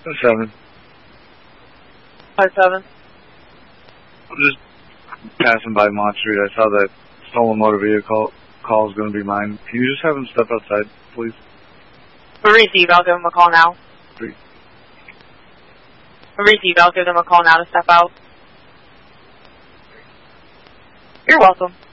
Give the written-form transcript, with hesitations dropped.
7. 5-7. I'm just passing by Mott Street. I saw that stolen motor vehicle call is going to be mine. Can you just have him step outside, please? Receive, I'll give him a call now. Receive, I'll give them a call now to step out. You're welcome.